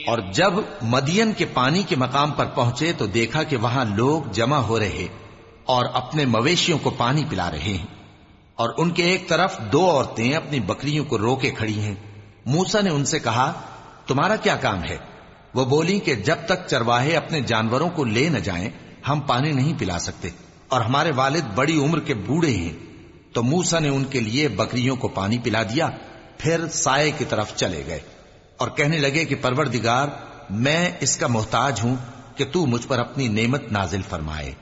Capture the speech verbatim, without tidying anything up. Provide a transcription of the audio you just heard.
और जब मदियन के पानी के मकाम पर पहुंचे तो देखा कि वहां लोग जमा हो रहे और अपने मवेशियों को पानी पिला रहे हैं, और उनके एक तरफ दो औरतें अपनी बकरियों को रोके खड़ी हैं। मूसा ने उनसे कहा, तुम्हारा क्या काम है? वो बोली कि जब तक चरवाहे अपने जानवरों को ले न जाएं, हम पानी नहीं पिला सकते, और हमारे वालिद बड़ी उम्र के बूढ़े हैं। तो मूसा ने उनके लिए बकरियों को पानी पिला दिया, फिर साए की तरफ चले गए और कहने लगे कि परवरदिगार, मैं इसका मोहताज हूं कि तू मुझ पर अपनी नेमत नाजिल फरमाए।